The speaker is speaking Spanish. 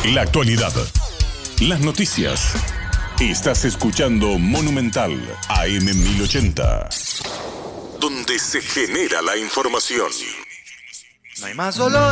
La actualidad. Las noticias. Estás escuchando Monumental AM 1080. Donde se genera la información. No hay más olor